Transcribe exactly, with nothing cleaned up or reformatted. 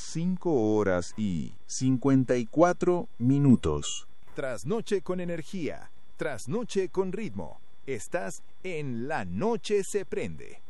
cinco horas y cincuenta y cuatro minutos. Trasnoche con energía, trasnoche con ritmo. Estás en La Noche se prende.